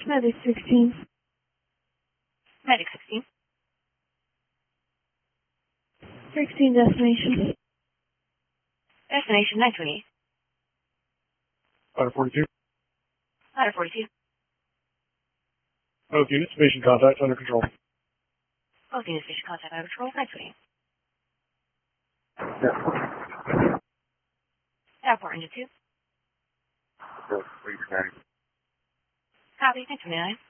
Medic 16. Medic 16. 16 destination. Destination 928. Ladder 42. Ladder 42. Both units, station contact under control. Both units station contact under control. 928. Airport engine 2. Please, Copy. 929.